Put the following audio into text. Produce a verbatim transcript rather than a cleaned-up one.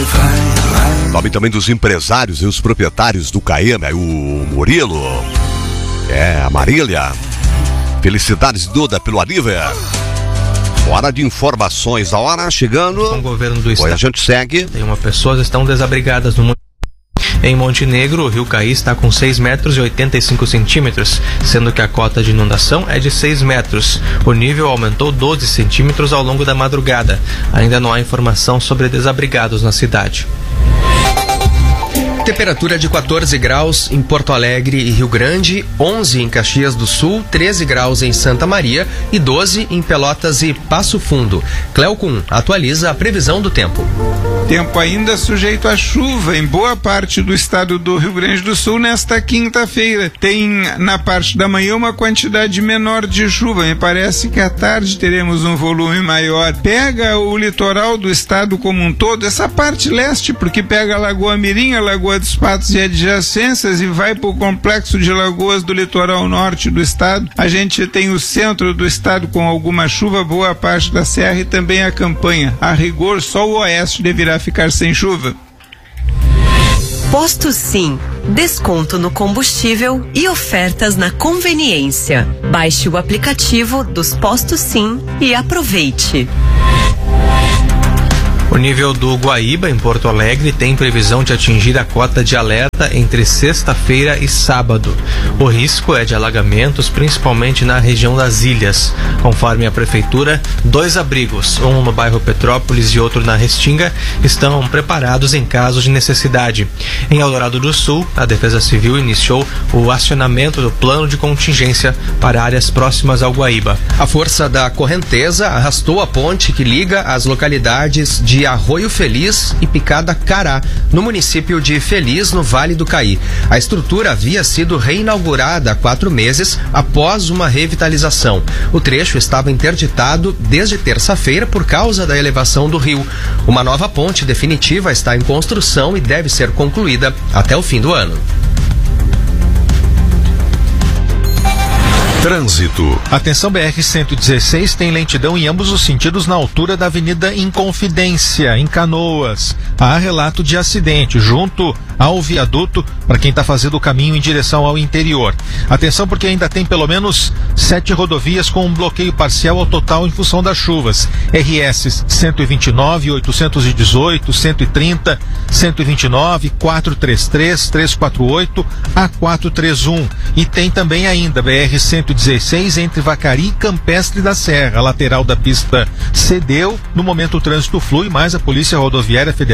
Nome também dos empresários e os proprietários do Caema, o Murilo, é, a Marília. Felicidades, Duda, pelo aniversário. Hora de informações, a hora chegando. Com o governo do estado. A gente segue. Tem uma pessoas estão desabrigadas no mundo. Em Montenegro, o rio Caí está com seis metros e oitenta e cinco centímetros, sendo que a cota de inundação é de seis metros. O nível aumentou doze centímetros ao longo da madrugada. Ainda não há informação sobre desabrigados na cidade. Temperatura de quatorze graus em Porto Alegre e Rio Grande, onze em Caxias do Sul, treze graus em Santa Maria e doze em Pelotas e Passo Fundo. Cleocum atualiza a previsão do tempo. Tempo ainda sujeito a chuva em boa parte do estado do Rio Grande do Sul nesta quinta-feira. Tem na parte da manhã uma quantidade menor de chuva. Me parece que à tarde teremos um volume maior. Pega o litoral do estado como um todo, essa parte leste, porque pega a Lagoa Mirim, a Lagoa dos Patos e adjacências e vai para o complexo de lagoas do litoral norte do estado. A gente tem o centro do estado com alguma chuva, boa parte da serra e também a campanha. A rigor, só o oeste deverá ficar sem chuva. Posto Sim, desconto no combustível e ofertas na conveniência. Baixe o aplicativo dos Postos Sim e aproveite. O nível do Guaíba, em Porto Alegre, tem previsão de atingir a cota de alerta entre sexta-feira e sábado. O risco é de alagamentos, principalmente na região das ilhas. Conforme a prefeitura, dois abrigos, um no bairro Petrópolis e outro na Restinga, estão preparados em caso de necessidade. Em Eldorado do Sul, a Defesa Civil iniciou o acionamento do plano de contingência para áreas próximas ao Guaíba. A força da correnteza arrastou a ponte que liga as localidades de Arroio Feliz e Picada Cará, no município de Feliz, no Vale do Caí. A estrutura havia sido reinaugurada há quatro meses após uma revitalização. O trecho estava interditado desde terça-feira por causa da elevação do rio. Uma nova ponte definitiva está em construção e deve ser concluída até o fim do ano. Trânsito. Atenção, B R cento e dezesseis tem lentidão em ambos os sentidos na altura da Avenida Inconfidência, em Canoas. Há relato de acidente junto ao viaduto para quem está fazendo o caminho em direção ao interior. Atenção, porque ainda tem pelo menos sete rodovias com um bloqueio parcial ao total em função das chuvas. R S cento e vinte e nove, oitocentos e dezoito, cento e trinta, cento e vinte e nove, quatrocentos e trinta e três, trezentos e quarenta e oito, A quatrocentos e trinta e um. E tem também ainda B R cento e dezesseis entre Vacaria e Campestre da Serra. A lateral da pista cedeu. No momento o trânsito flui, mas a Polícia Rodoviária Federal